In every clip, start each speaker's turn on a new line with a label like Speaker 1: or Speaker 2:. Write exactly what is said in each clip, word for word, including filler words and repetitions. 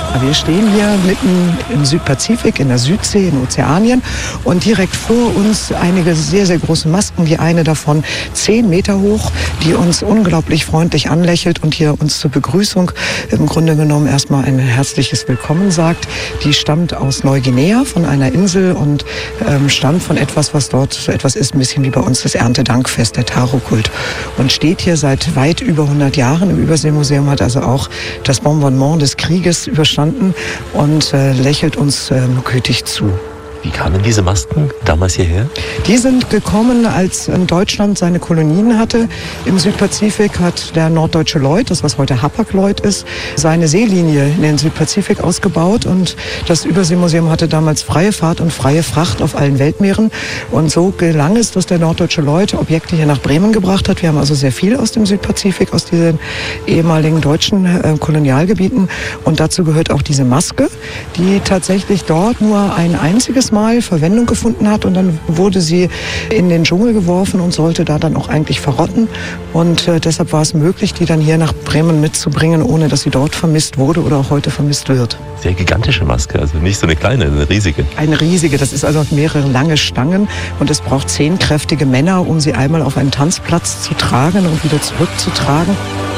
Speaker 1: Wir stehen hier mitten im Südpazifik, in der Südsee, in Ozeanien. Und direkt vor uns einige sehr, sehr große Masken. Die eine davon zehn Meter hoch, die uns unglaublich freundlich anlächelt und hier uns zur Begrüßung im Grunde genommen erstmal ein herzliches Willkommen sagt. Die stammt aus Neuguinea, von einer Insel und ähm, stammt von etwas, was dort so etwas ist, ein bisschen wie bei uns das Erntedankfest, der Taro-Kult. Und steht hier seit weit über hundert Jahren im Überseemuseum, hat also auch das Bombardement des Krieges überstanden und äh, lächelt uns äh, gütig zu.
Speaker 2: Wie kamen diese Masken damals hierher?
Speaker 1: Die sind gekommen, als Deutschland seine Kolonien hatte. Im Südpazifik hat der norddeutsche Lloyd, das was heute Hapag-Lloyd ist, seine Seelinie in den Südpazifik ausgebaut. Und das Überseemuseum hatte damals freie Fahrt und freie Fracht auf allen Weltmeeren. Und so gelang es, dass der norddeutsche Lloyd Objekte hier nach Bremen gebracht hat. Wir haben also sehr viel aus dem Südpazifik, aus diesen ehemaligen deutschen äh, Kolonialgebieten. Und dazu gehört auch diese Maske, die tatsächlich dort nur ein einziges Mal Verwendung gefunden hat und dann wurde sie in den Dschungel geworfen und sollte da dann auch eigentlich verrotten und äh, deshalb war es möglich, die dann hier nach Bremen mitzubringen, ohne dass sie dort vermisst wurde oder auch heute vermisst wird.
Speaker 2: Sehr gigantische Maske, also nicht so eine kleine, eine riesige.
Speaker 1: Eine riesige, das ist also mehrere lange Stangen und es braucht zehn kräftige Männer, um sie einmal auf einen Tanzplatz zu tragen und wieder zurückzutragen.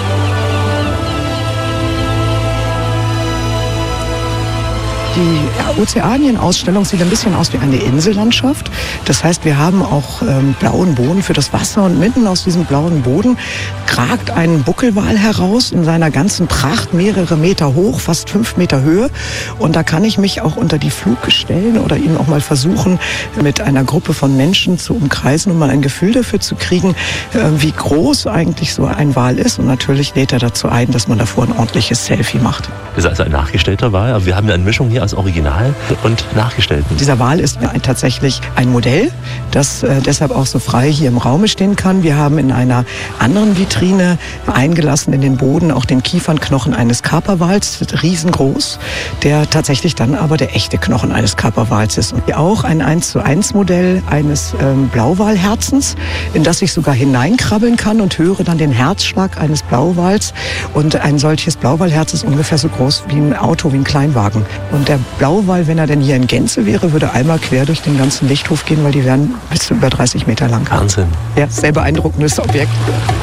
Speaker 1: Die Ozeanien-Ausstellung sieht ein bisschen aus wie eine Insellandschaft. Das heißt, wir haben auch ähm, blauen Boden für das Wasser und mitten aus diesem blauen Boden kragt ein Buckelwal heraus in seiner ganzen Pracht, mehrere Meter hoch, fast fünf Meter Höhe. Und da kann ich mich auch unter die Fluke stellen oder ihn auch mal versuchen, mit einer Gruppe von Menschen zu umkreisen, um mal ein Gefühl dafür zu kriegen, äh, wie groß eigentlich so ein Wal ist. Und natürlich lädt er dazu ein, dass man davor ein ordentliches Selfie macht.
Speaker 2: Das ist also ein nachgestellter Wal, aber wir haben eine Mischung hier aus Original und Nachgestellten.
Speaker 1: Dieser Wal ist tatsächlich ein Modell, das äh, deshalb auch so frei hier im Raume stehen kann. Wir haben in einer anderen Vitrine eingelassen in den Boden auch den Kiefernknochen eines Kaperwals, riesengroß, der tatsächlich dann aber der echte Knochen eines Kaperwals ist. Und auch ein eins zu eins Modell eines ähm, Blauwalherzens, in das ich sogar hineinkrabbeln kann und höre dann den Herzschlag eines Blauwals. Und ein solches Blauwalherz ist ungefähr so groß wie ein Auto, wie ein Kleinwagen. Und der Blauwal, wenn er denn hier in Gänze wäre, würde einmal quer durch den ganzen Lichthof gehen, weil die wären bis zu über dreißig Meter lang.
Speaker 2: Wahnsinn.
Speaker 1: Ja, sehr beeindruckendes Objekt.